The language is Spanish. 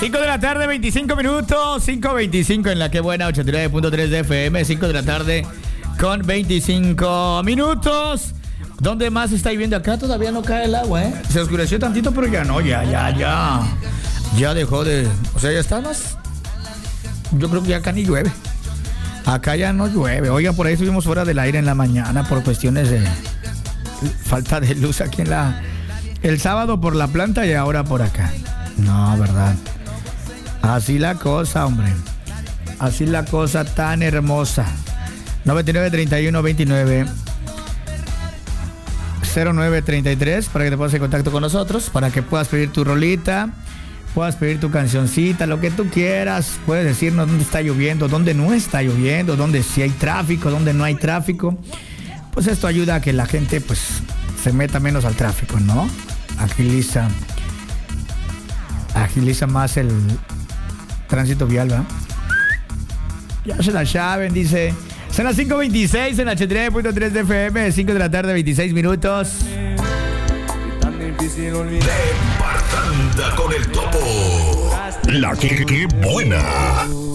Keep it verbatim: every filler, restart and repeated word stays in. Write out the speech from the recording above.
cinco de la tarde, veinticinco minutos. cinco veinticinco en la que buena, ochenta y nueve punto tres de F M. cinco de la tarde con veinticinco minutos. ¿Dónde más está lloviendo? Acá todavía no cae el agua, ¿eh? Se oscureció tantito, pero ya no, ya, ya, ya. Ya dejó de... O sea, ya está más... Yo creo que ya acá ni llueve. Acá ya no llueve. Oigan, por ahí estuvimos fuera del aire en la mañana por cuestiones de falta de luz aquí en la... El sábado por la planta y ahora por acá. No, verdad. Así la cosa, hombre. Así la cosa tan hermosa. noventa y nueve, treinta y uno, veintinueve, cero nueve treinta y tres para que te pongas en contacto con nosotros, para que puedas pedir tu rolita, puedas pedir tu cancioncita, lo que tú quieras. Puedes decirnos dónde está lloviendo, dónde no está lloviendo, dónde sí hay tráfico, dónde no hay tráfico. Pues esto ayuda a que la gente pues se meta menos al tráfico, ¿no? Agiliza agiliza más el tránsito vial, ¿verdad? Ya se la saben, dice. Son las cinco veintiséis en la ochenta y nueve punto tres de F M, cinco de la tarde, veintiséis minutos. De Partanda con el Topo. La que, que buena.